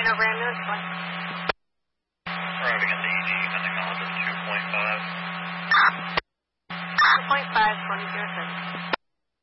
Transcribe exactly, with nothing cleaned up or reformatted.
over ambulance one. Arriving at the E D, nothing knowledge of two point five. two point five, twenty zero seven.